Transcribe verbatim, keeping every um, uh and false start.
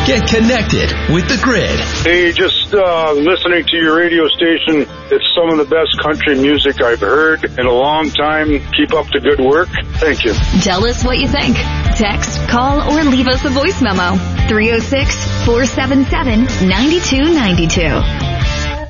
Get connected with The Grid. Hey, just uh, listening to your radio station. It's some of the best country music I've heard in a long time. Keep up the good work. Thank you. Tell us what you think. Text, call, or leave us a voice memo. three oh six, four seven seven, nine two nine two.